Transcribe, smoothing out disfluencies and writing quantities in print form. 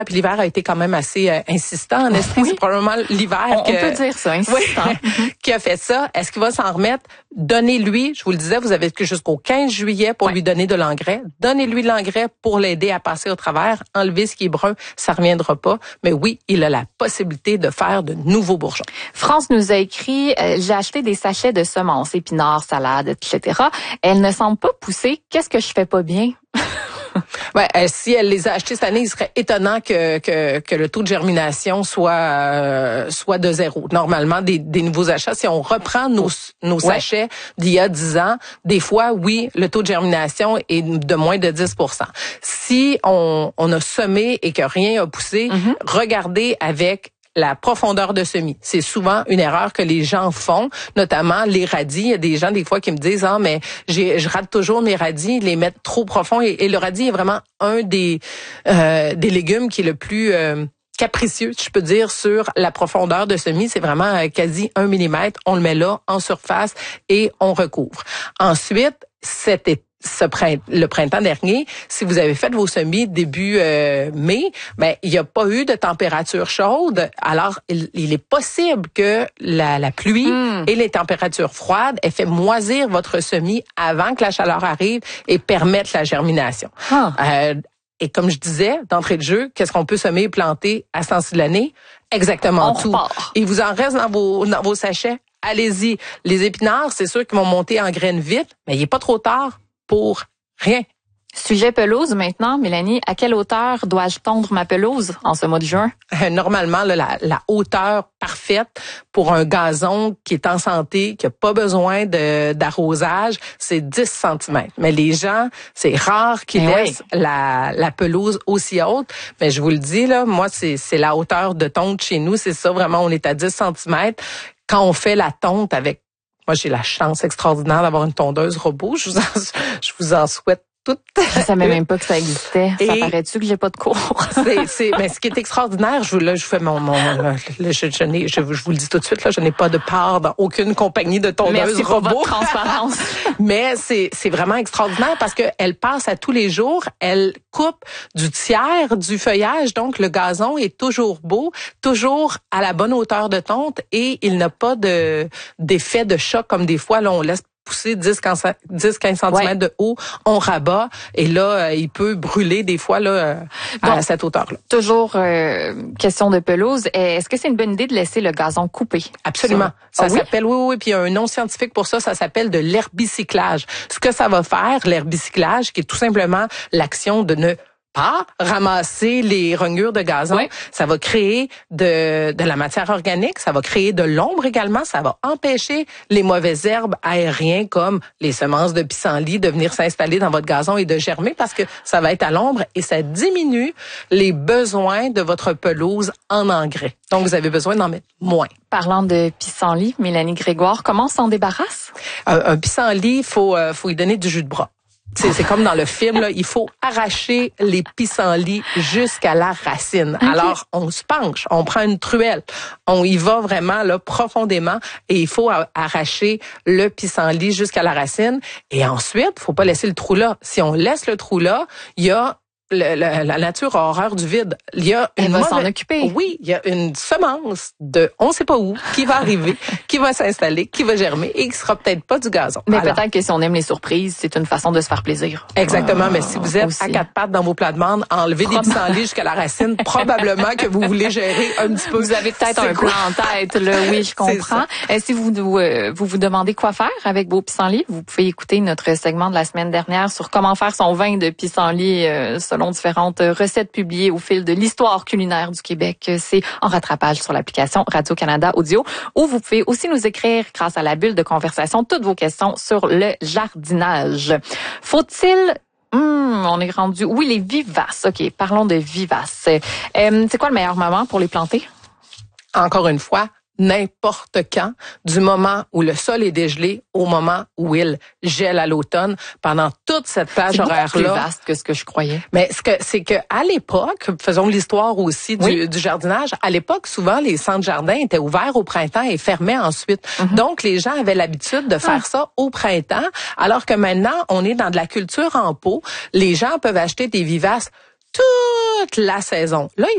Puis l'hiver a été quand même assez insistant en esprit. C'est probablement l'hiver on peut dire ça, insistant. Qui a fait ça. Est-ce qu'il va s'en remettre? Donnez-lui, je vous le disais, vous avez jusqu'au 15 juillet pour lui donner de l'engrais. Donnez-lui de l'engrais pour l'aider à passer au travers. Enlever ce qui est brun, ça reviendra pas. Mais oui, il a la possibilité de faire de nouveaux bourgeons. France nous a écrit, j'ai acheté des sachets de semences, épinards, salades, etc. Elles ne semblent pas pousser. Qu'est-ce que je fais pas bien? Ouais, si elle les a achetés cette année, il serait étonnant que le taux de germination soit de 0. Normalement, des nouveaux achats, si on reprend nos sachets d'il y a 10 ans, des fois, oui, le taux de germination est de moins de 10%. Si on a semé et que rien a poussé, regardez avec la profondeur de semis. C'est souvent une erreur que les gens font, notamment les radis. Il y a des gens, des fois, qui me disent, mais je rate toujours mes radis, les mettre trop profond. Et le radis est vraiment un des légumes qui est le plus capricieux, je peux dire, sur la profondeur de semis. C'est vraiment quasi 1 millimètre. On le met là, en surface, et on recouvre. Ensuite, le printemps dernier, si vous avez fait vos semis début mai, il n'y a pas eu de température chaude. Alors, il est possible que la pluie et les températures froides aient fait moisir votre semis avant que la chaleur arrive et permettent la germination. Et comme je disais, d'entrée de jeu, qu'est-ce qu'on peut semer et planter à ce temps-ci de l'année? Exactement tout. Il vous en reste dans vos sachets? Allez-y. Les épinards, c'est sûr qu'ils vont monter en graines vite, mais il n'est pas trop tard pour rien. Sujet pelouse maintenant, Mélanie. À quelle hauteur dois-je tondre ma pelouse en ce mois de juin? Normalement, la hauteur parfaite pour un gazon qui est en santé, qui n'a pas besoin d'arrosage, c'est 10 cm. Mais les gens, c'est rare qu'ils laissent la pelouse aussi haute. Mais je vous le dis, là, moi, c'est la hauteur de tonte chez nous. C'est ça, vraiment, on est à 10 cm. Quand on fait la tonte avec... Moi, j'ai la chance extraordinaire d'avoir une tondeuse robot. Je vous en souhaite toutes. Je savais même pas que ça existait. Ça paraît-tu que j'ai pas de cours? Mais ce qui est extraordinaire, je fais je vous le dis tout de suite, là, je n'ai pas de part dans aucune compagnie de tondeuses robot. Merci pour votre transparence. Mais c'est vraiment extraordinaire parce que elle passe à tous les jours, elle coupe du tiers du feuillage, donc le gazon est toujours beau, toujours à la bonne hauteur de tonte et il n'a pas d'effet de choc comme des fois là on laisse pousser 10-15 cm de haut, on rabat et là, il peut brûler des fois là à cette hauteur-là. Toujours question de pelouse. Est-ce que c'est une bonne idée de laisser le gazon coupé? Absolument. Ça s'appelle, oui, puis il y a un nom scientifique pour ça, ça s'appelle de l'herbicyclage. Ce que ça va faire, l'herbicyclage, qui est tout simplement l'action de ne pas ramasser les rognures de gazon, ça va créer de la matière organique, ça va créer de l'ombre également, ça va empêcher les mauvaises herbes aériennes comme les semences de pissenlit de venir s'installer dans votre gazon et de germer parce que ça va être à l'ombre et ça diminue les besoins de votre pelouse en engrais. Donc, vous avez besoin d'en mettre moins. Parlant de pissenlit, Mélanie Grégoire, comment on s'en débarrasse? Un pissenlit, faut y donner du jus de bras. C'est comme dans le film, là, il faut arracher les pissenlits jusqu'à la racine. Okay. Alors, on se penche, on prend une truelle, on y va vraiment là profondément et il faut arracher le pissenlit jusqu'à la racine. Et ensuite, faut pas laisser le trou là. Si on laisse le trou là, il y a la nature a horreur du vide. Il y a Elle va s'en occuper. Oui, il y a une semence de on sait pas où qui va arriver, qui va s'installer, qui va germer et qui sera peut-être pas du gazon. Mais peut-être que si on aime les surprises, c'est une façon de se faire plaisir. Exactement, mais si vous êtes aussi à quatre pattes dans vos plats de menthe, enlevez des pissenlits jusqu'à la racine, probablement que vous voulez gérer un petit peu. Vous avez peut-être un plan en tête, là. Oui, je comprends. Si vous demandez quoi faire avec vos pissenlits, vous pouvez écouter notre segment de la semaine dernière sur comment faire son vin de pissenlit selon différentes recettes publiées au fil de l'histoire culinaire du Québec. C'est en rattrapage sur l'application Radio-Canada Audio, où vous pouvez aussi nous écrire grâce à la bulle de conversation toutes vos questions sur le jardinage. Faut-il on est rendu... Oui, les vivaces. OK, parlons de vivaces. C'est quoi le meilleur moment pour les planter? Encore une fois, n'importe quand, du moment où le sol est dégelé au moment où il gèle à l'automne, pendant toute cette plage horaire-là. C'est beaucoup plus vaste que ce que je croyais. Mais c'est que à l'époque, faisons l'histoire aussi du jardinage, à l'époque, souvent, les centres jardins étaient ouverts au printemps et fermés ensuite. Donc, les gens avaient l'habitude de faire ça au printemps, alors que maintenant, on est dans de la culture en pot. Les gens peuvent acheter des vivaces toute la saison. Là,